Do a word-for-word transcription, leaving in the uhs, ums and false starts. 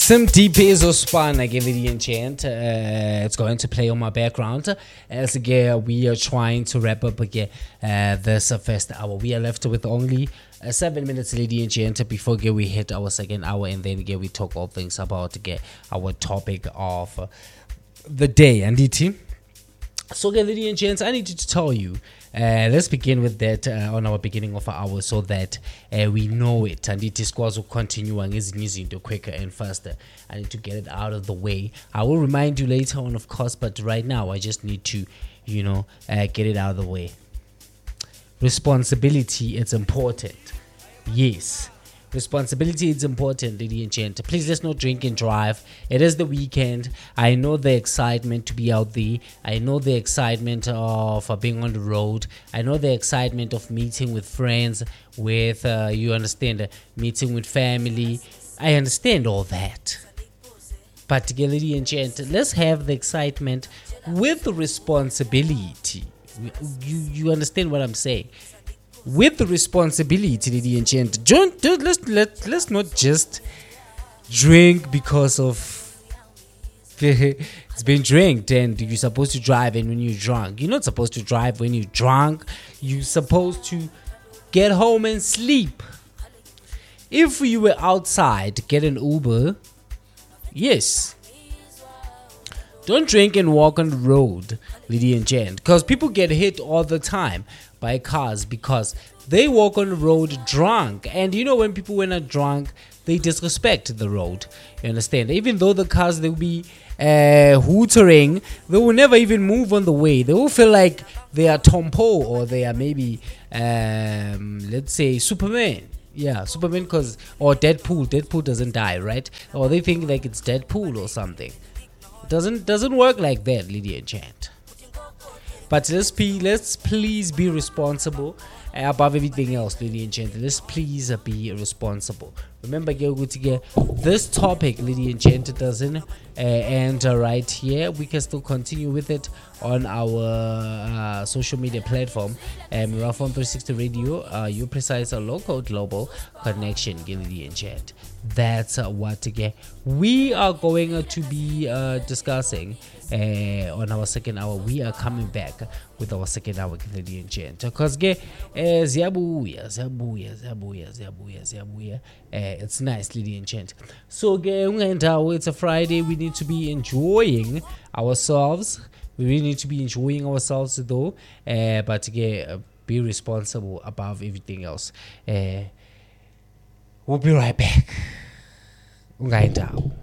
Some deep is Ospan, I give it the enchant. Uh, it's going to play on my background. As again, we are trying to wrap up again uh, this uh, first hour. We are left with only uh, seven minutes, lady enchant, before again, we hit our second hour, and then again, we talk all things about again, our topic of uh, the day. And it. So, again, lady enchant, I need to tell you. Uh, let's begin with that uh, on our beginning of our hour so that uh, we know it and it is going to continue and is using it quicker and faster. I need to get it out of the way. I will remind you later on, of course, but right now I just need to, you know, uh, get it out of the way. Responsibility is important. Yes. Responsibility is important, lady and gent. Please, let's not drink and drive. It is the weekend. I know the excitement to be out there. I know the excitement of uh, being on the road. I know the excitement of meeting with friends, with, uh, you understand, uh, meeting with family. I understand all that. But, lady and gent, let's have the excitement with the responsibility. You, you understand what I'm saying? With the responsibility, lady and gent. Don't, don't, let's, let, let's not just drink because of it's been drank and you're supposed to drive, and when you're drunk, you're not supposed to drive when you're drunk. You're supposed to get home and sleep. If you were outside, get an Uber. Yes. Don't drink and walk on the road, lady and gent, because people get hit all the time by cars because they walk on the road drunk. And you know, when people when are drunk, they disrespect the road. You understand? Even though the cars, they'll be uh, hootering, they will never even move on the way. They will feel like they are Tompo or they are maybe, um, let's say, Superman. Yeah, Superman, because or Deadpool. Deadpool doesn't die, right? Or they think like it's Deadpool or something. It doesn't doesn't work like that, lady and gent. But let's be let's please be responsible uh, above everything else, lady and gent. Let's please uh, be responsible. Remember, this topic, lady and gent, doesn't uh, end uh, right here. We can still continue with it on our uh, social media platform, um, Miraphone three sixty Radio, uh, you precise a local global connection, lady and gent. That's uh, what again we are going uh, to be uh, discussing uh, on our second hour. We are coming back with our second hour, lady and gent, because ge ziyabuya ziyabuya ziyabuya ziyabuya ziyabuya. It's nice, lady and gent. So it's a Friday. We need to be enjoying ourselves. We really need to be enjoying ourselves though. Uh, but uh, be responsible above everything else. Uh, we'll be right back.